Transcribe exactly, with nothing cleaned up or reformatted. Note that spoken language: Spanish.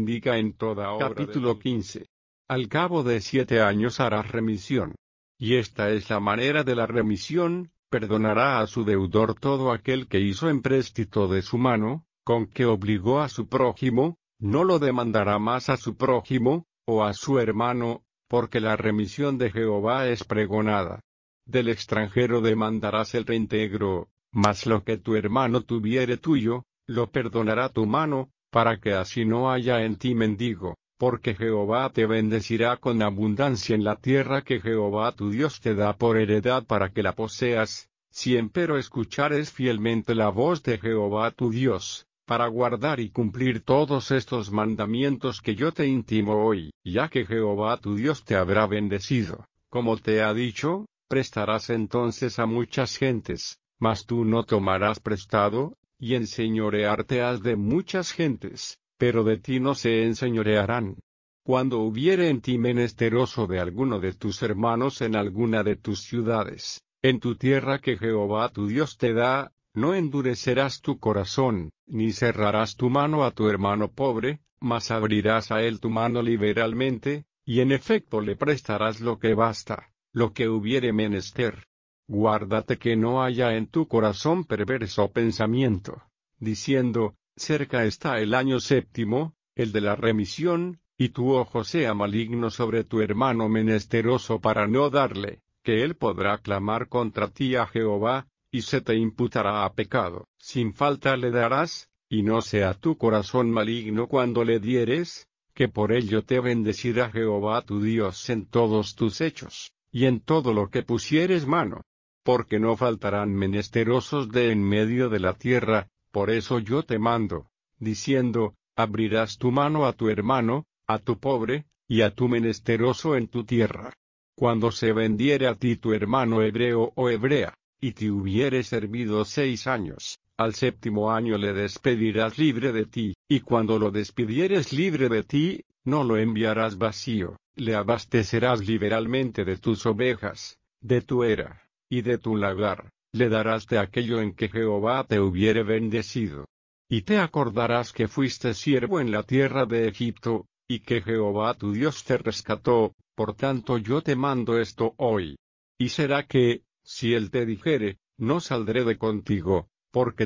indica en toda obra. Capítulo quince. Al cabo de siete años harás remisión. Y esta es la manera de la remisión: perdonará a su deudor todo aquel que hizo empréstito de su mano, con que obligó a su prójimo, no lo demandará más a su prójimo, o a su hermano, porque la remisión de Jehová es pregonada. Del extranjero demandarás el reintegro, mas lo que tu hermano tuviere tuyo, lo perdonará tu mano, para que así no haya en ti mendigo, porque Jehová te bendecirá con abundancia en la tierra que Jehová tu Dios te da por heredad para que la poseas, si empero escuchares fielmente la voz de Jehová tu Dios, para guardar y cumplir todos estos mandamientos que yo te intimo hoy, ya que Jehová tu Dios te habrá bendecido, como te ha dicho, prestarás entonces a muchas gentes, mas tú no tomarás prestado, y enseñorearte has de muchas gentes, pero de ti no se enseñorearán. Cuando hubiere en ti menesteroso de alguno de tus hermanos en alguna de tus ciudades, en tu tierra que Jehová tu Dios te da, no endurecerás tu corazón, ni cerrarás tu mano a tu hermano pobre, mas abrirás a él tu mano liberalmente, y en efecto le prestarás lo que basta, lo que hubiere menester. Guárdate que no haya en tu corazón perverso pensamiento, diciendo, cerca está el año séptimo, el de la remisión, y tu ojo sea maligno sobre tu hermano menesteroso para no darle, que él podrá clamar contra ti a Jehová, y se te imputará a pecado. Sin falta le darás, y no sea tu corazón maligno cuando le dieres, que por ello te bendecirá Jehová tu Dios en todos tus hechos, y en todo lo que pusieres mano. Porque no faltarán menesterosos de en medio de la tierra, por eso yo te mando, diciendo, abrirás tu mano a tu hermano, a tu pobre, y a tu menesteroso en tu tierra. Cuando se vendiere a ti tu hermano hebreo o hebrea, y te hubiere servido seis años, al séptimo año le despedirás libre de ti, y cuando lo despidieres libre de ti, no lo enviarás vacío, le abastecerás liberalmente de tus ovejas, de tu era, y de tu lagar, le darás de aquello en que Jehová te hubiere bendecido. Y te acordarás que fuiste siervo en la tierra de Egipto, y que Jehová tu Dios te rescató, por tanto yo te mando esto hoy. Y será que, si él te dijere, no saldré de contigo, porque